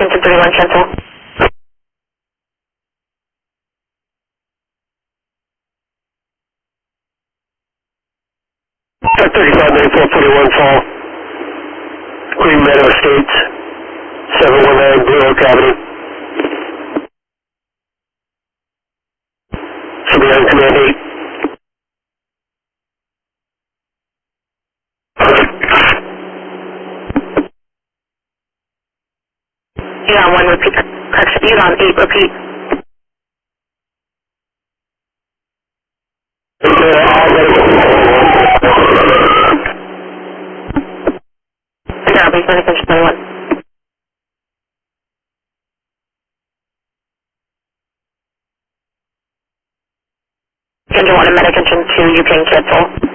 Engine 31, cancel. 359441 call. Green Meadow Estates, 719 Blue Oak Avenue. Somebody on command 8. You on 1, repeat. Correction, you on 8, repeat. Please medic engine 21. Engine 1 and medic engine 2, you can cancel.